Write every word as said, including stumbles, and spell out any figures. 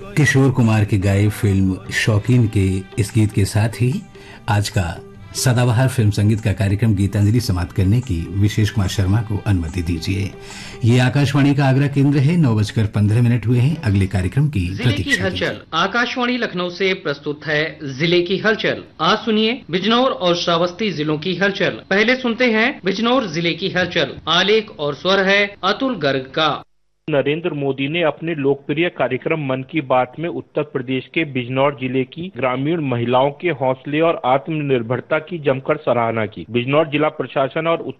किशोर कुमार की गाई फिल्म शौकीन के इस गीत के साथ ही आज का सदाबहार फिल्म संगीत का कार्यक्रम गीतांजलि समाप्त करने की विशेष कुमार शर्मा को अनुमति दीजिए। ये आकाशवाणी का आगरा केंद्र है। नौ बजकर पंद्रह मिनट हुए हैं। अगले कार्यक्रम की प्रतीक्षा हलचल आकाशवाणी लखनऊ से प्रस्तुत है जिले की हलचल। आज सुनिए बिजनौर और श्रावस्ती जिलों की हलचल। पहले सुनते हैं बिजनौर जिले की हलचल। आलेख और स्वर है अतुल गर्ग का। नरेंद्र मोदी ने अपने लोकप्रिय कार्यक्रम मन की बात में उत्तर प्रदेश के बिजनौर जिले की ग्रामीण महिलाओं के हौसले और आत्मनिर्भरता की जमकर सराहना की। बिजनौर जिला प्रशासन और